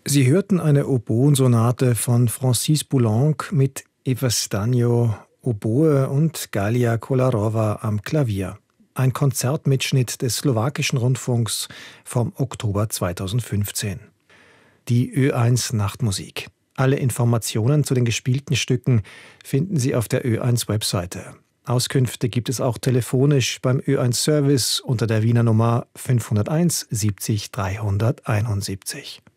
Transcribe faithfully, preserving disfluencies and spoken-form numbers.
Sie hörten eine Oboensonate von Francis Poulenc mit Eva Stagno, Oboe und Galia Kolarova am Klavier. Ein Konzertmitschnitt des slowakischen Rundfunks vom Oktober zweitausendfünfzehn. Die Ö eins Nachtmusik. Alle Informationen zu den gespielten Stücken finden Sie auf der Ö eins Webseite. Auskünfte gibt es auch telefonisch beim Ö eins Service unter der Wiener Nummer fünfhunderteins siebzig dreihunderteinundsiebzig.